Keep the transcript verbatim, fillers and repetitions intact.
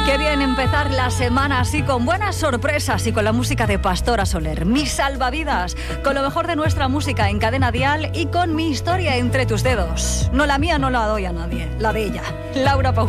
Qué bien empezar la semana así, con buenas sorpresas y con la música de Pastora Soler, mis salvavidas, con lo mejor de nuestra música en Cadena Dial y con mi historia entre tus dedos. No, la mía no la doy a nadie, la de ella, Laura Pausini.